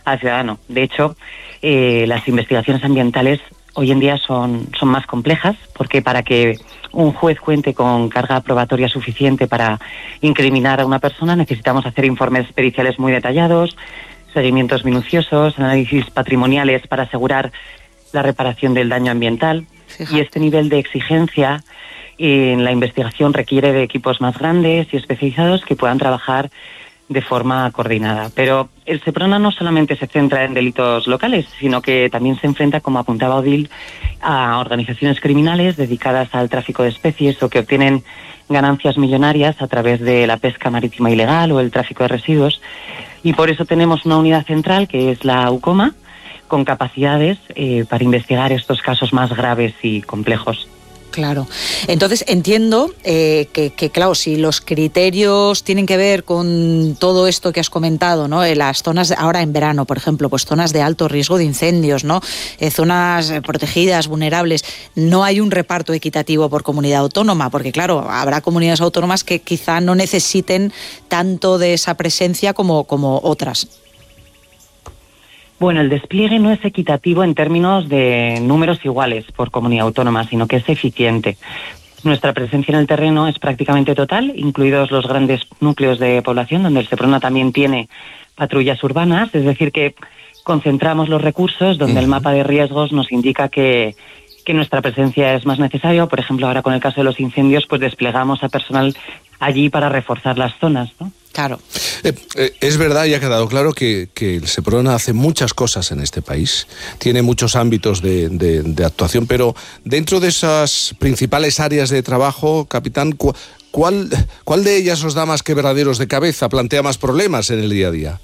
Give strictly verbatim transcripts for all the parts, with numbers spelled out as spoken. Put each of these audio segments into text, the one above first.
al ciudadano. De hecho, eh, las investigaciones ambientales hoy en día son, son más complejas, porque para que un juez cuente con carga probatoria suficiente para incriminar a una persona, necesitamos hacer informes periciales muy detallados, seguimientos minuciosos, análisis patrimoniales para asegurar la reparación del daño ambiental. Fíjate. Y este nivel de exigencia en la investigación requiere de equipos más grandes y especializados que puedan trabajar de forma coordinada. Pero el SEPRONA no solamente se centra en delitos locales, sino que también se enfrenta, como apuntaba Odil, a organizaciones criminales dedicadas al tráfico de especies o que obtienen ganancias millonarias a través de la pesca marítima ilegal o el tráfico de residuos. Y por eso tenemos una unidad central, que es la UCOMA, con capacidades eh, para investigar estos casos más graves y complejos. Claro. Entonces entiendo eh, que, que, claro, si los criterios tienen que ver con todo esto que has comentado, ¿no? En las zonas, de, ahora en verano, por ejemplo, pues zonas de alto riesgo de incendios, ¿no? Eh, zonas protegidas, vulnerables, no hay un reparto equitativo por comunidad autónoma, porque claro, habrá comunidades autónomas que quizá no necesiten tanto de esa presencia como, como otras. Bueno, el despliegue no es equitativo en términos de números iguales por comunidad autónoma, sino que es eficiente. Nuestra presencia en el terreno es prácticamente total, incluidos los grandes núcleos de población, donde el SEPRONA también tiene patrullas urbanas, es decir, que concentramos los recursos donde uh-huh. el mapa de riesgos nos indica que, que nuestra presencia es más necesaria. Por ejemplo, ahora con el caso de los incendios, pues desplegamos a personal allí para reforzar las zonas, ¿no? Claro. Eh, eh, es verdad y ha quedado claro que, que el SEPRONA hace muchas cosas en este país, tiene muchos ámbitos de, de, de actuación, pero dentro de esas principales áreas de trabajo, capitán, ¿cu- ¿cuál, cuál de ellas os da más quebraderos de cabeza, plantea más problemas en el día a día?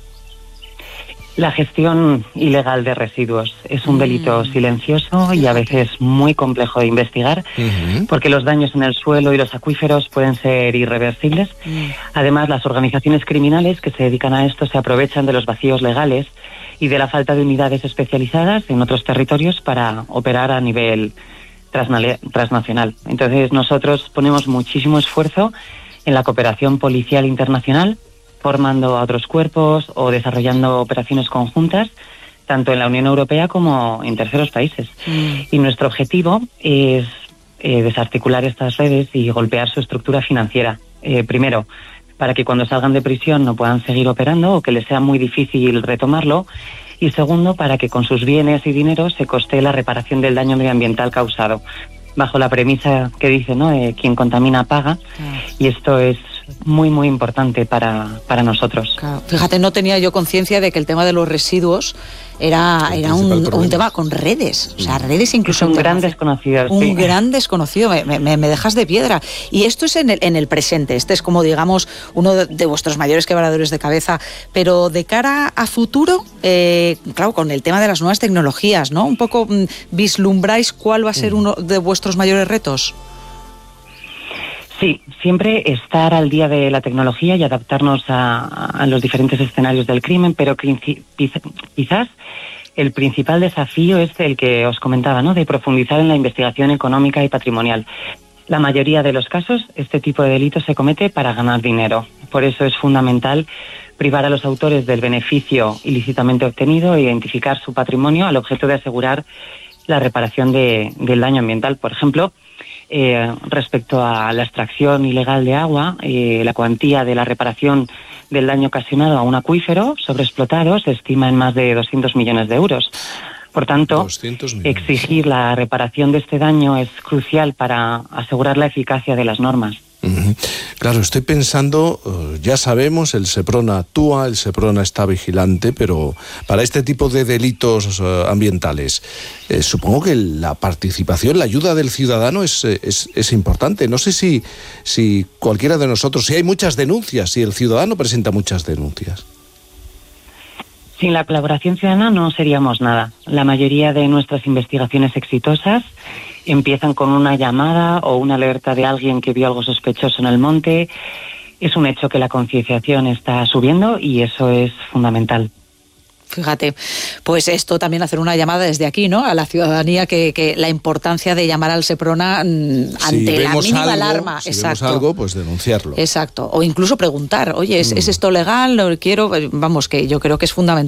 La gestión ilegal de residuos es un delito Mm. silencioso y a veces muy complejo de investigar, uh-huh. porque los daños en el suelo y los acuíferos pueden ser irreversibles. Mm. Además, las organizaciones criminales que se dedican a esto se aprovechan de los vacíos legales y de la falta de unidades especializadas en otros territorios para operar a nivel transna- transnacional. Entonces, nosotros ponemos muchísimo esfuerzo en la cooperación policial internacional, formando a otros cuerpos o desarrollando operaciones conjuntas, tanto en la Unión Europea como en terceros países. Mm. Y nuestro objetivo es eh, desarticular estas redes y golpear su estructura financiera. Eh, primero, para que cuando salgan de prisión no puedan seguir operando o que les sea muy difícil retomarlo. Y segundo, para que con sus bienes y dinero se costee la reparación del daño medioambiental causado, bajo la premisa que dice, ¿no?, de quien contamina paga. Mm. Y esto es muy, muy importante para, para nosotros. Claro. Fíjate, no tenía yo conciencia de que el tema de los residuos era, era un, un tema con redes, o sea, redes incluso... Es un gran desconocido. Un sí. gran desconocido, me, me, me dejas de piedra. Y esto es en el, en el presente, este es como, digamos, uno de, de vuestros mayores quebradores de cabeza, pero de cara a futuro, eh, claro, con el tema de las nuevas tecnologías, ¿no? Un poco mm, vislumbráis cuál va a ser uno de vuestros mayores retos. Sí, siempre estar al día de la tecnología y adaptarnos a, a los diferentes escenarios del crimen, pero quizás el principal desafío es el que os comentaba, ¿no?, de profundizar en la investigación económica y patrimonial. La mayoría de los casos, este tipo de delitos se comete para ganar dinero. Por eso es fundamental privar a los autores del beneficio ilícitamente obtenido e identificar su patrimonio al objeto de asegurar la reparación de, del daño ambiental. Por ejemplo, Eh, respecto a la extracción ilegal de agua, eh, la cuantía de la reparación del daño ocasionado a un acuífero sobreexplotado se estima en más de doscientos millones de euros. Por tanto, exigir la reparación de este daño es crucial para asegurar la eficacia de las normas. Uh-huh. Claro, estoy pensando, uh, ya sabemos, el SEPRONA actúa, el SEPRONA está vigilante, pero para este tipo de delitos uh, ambientales, eh, supongo que la participación, la ayuda del ciudadano es, es, es importante. No sé si, si cualquiera de nosotros, si hay muchas denuncias, si el ciudadano presenta muchas denuncias. Sin la colaboración ciudadana no seríamos nada. La mayoría de nuestras investigaciones exitosas empiezan con una llamada o una alerta de alguien que vio algo sospechoso en el monte. Es un hecho que la concienciación está subiendo y eso es fundamental. Fíjate, pues esto también hacer una llamada desde aquí, ¿no?, a la ciudadanía, que, que la importancia de llamar al SEPRONA ante si la mínima algo, alarma. Si Exacto. vemos algo, pues denunciarlo. Exacto, o incluso preguntar, oye, ¿es, mm. ¿es esto legal? Lo quiero, vamos, que yo creo que es fundamental.